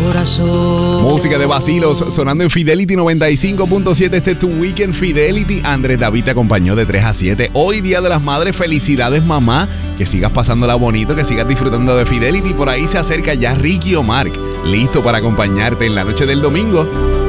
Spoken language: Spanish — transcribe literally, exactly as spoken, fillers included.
corazón. Música de vacilos sonando en Fidelity noventa y cinco punto siete. Este es tu Weekend Fidelity. Andrés David te acompañó de tres a siete. Hoy, Día de las Madres. Felicidades, mamá. Que sigas pasándola bonito, que sigas disfrutando de Fidelity. Por ahí se acerca ya Ricky Omar, listo para acompañarte en la noche del domingo.